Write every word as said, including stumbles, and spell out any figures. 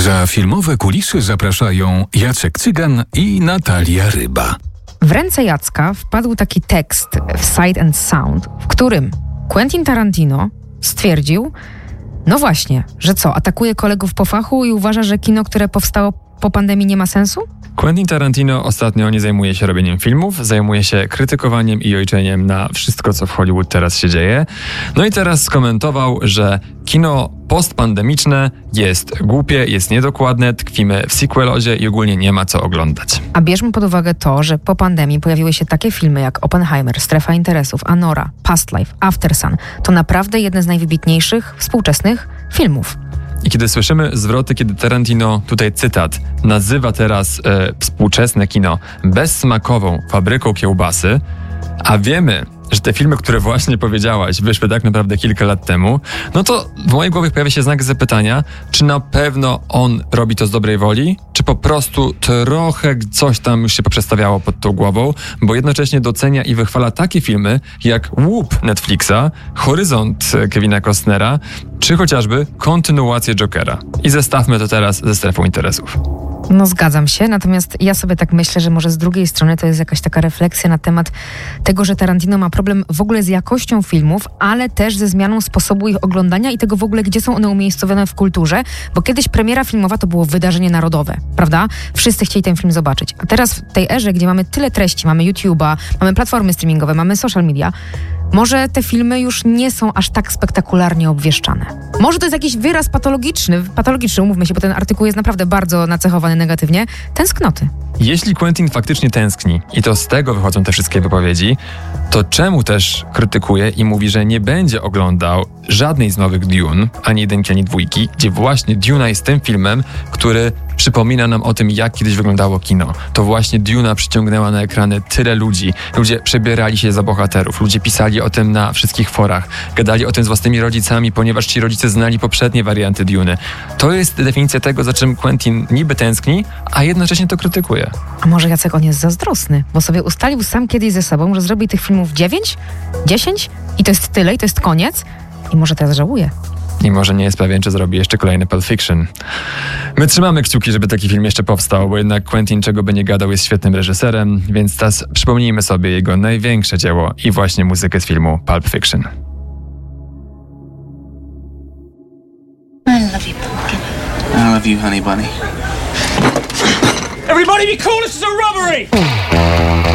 Za filmowe kulisy zapraszają Jacek Cygan i Natalia Ryba. W ręce Jacka wpadł taki tekst w Sight and Sound, w którym Quentin Tarantino stwierdził, no właśnie, że co, atakuje kolegów po fachu i uważa, że kino, które powstało po pandemii, nie ma sensu? Quentin Tarantino ostatnio nie zajmuje się robieniem filmów, zajmuje się krytykowaniem i ojczeniem na wszystko, co w Hollywood teraz się dzieje. No i teraz skomentował, że kino postpandemiczne jest głupie, jest niedokładne, tkwimy w sequelozie i ogólnie nie ma co oglądać. A bierzmy pod uwagę to, że po pandemii pojawiły się takie filmy jak Oppenheimer, Strefa Interesów, Anora, Past Life, Aftersun. To naprawdę jedne z najwybitniejszych współczesnych filmów. I kiedy słyszymy zwroty, kiedy Tarantino, tutaj cytat, nazywa teraz e, współczesne kino bezsmakową fabryką kiełbasy, a wiemy, że te filmy, które właśnie powiedziałaś, wyszły tak naprawdę kilka lat temu, no to w mojej głowie pojawia się znak zapytania, czy na pewno on robi to z dobrej woli, czy po prostu trochę coś tam już się poprzestawiało pod tą głową, bo jednocześnie docenia i wychwala takie filmy jak Łup Netflixa, Horyzont Kevina Costnera, czy chociażby kontynuację Jokera. I zestawmy to teraz ze Strefą Interesów. No zgadzam się, natomiast ja sobie tak myślę, że może z drugiej strony to jest jakaś taka refleksja na temat tego, że Tarantino ma problem w ogóle z jakością filmów, ale też ze zmianą sposobu ich oglądania i tego w ogóle, gdzie są one umiejscowione w kulturze, bo kiedyś premiera filmowa to było wydarzenie narodowe, prawda? Wszyscy chcieli ten film zobaczyć. A teraz w tej erze, gdzie mamy tyle treści, mamy YouTube'a, mamy platformy streamingowe, mamy social media, może te filmy już nie są aż tak spektakularnie obwieszczane. Może to jest jakiś wyraz patologiczny, patologiczny, umówmy się, bo ten artykuł jest naprawdę bardzo nacechowany negatywnie, tęsknoty. Jeśli Quentin faktycznie tęskni i to z tego wychodzą te wszystkie wypowiedzi, to czemu też krytykuje i mówi, że nie będzie oglądał żadnej z nowych Dune, ani jedynki, ani dwójki, gdzie właśnie Duna jest tym filmem, który przypomina nam o tym, jak kiedyś wyglądało kino. To właśnie Duna przyciągnęła na ekrany tyle ludzi. Ludzie przebierali się za bohaterów, ludzie pisali o tym na wszystkich forach, gadali o tym z własnymi rodzicami, ponieważ ci rodzice znali poprzednie warianty Duny. To jest definicja tego, za czym Quentin niby tęskni, a jednocześnie to krytykuje. A może Jacek on jest zazdrosny, bo sobie ustalił sam kiedyś ze sobą, że zrobi tych filmów dziewięć, dziesięć i to jest tyle i to jest koniec i może teraz żałuje. I może nie jest pewien, czy zrobi jeszcze kolejny Pulp Fiction. My trzymamy kciuki, żeby taki film jeszcze powstał, bo jednak Quentin, czego by nie gadał, jest świetnym reżyserem, więc teraz przypomnijmy sobie jego największe dzieło i właśnie muzykę z filmu Pulp Fiction. I love you, pumpkin. I love you, honey bunny. Everybody be cool, this is a robbery!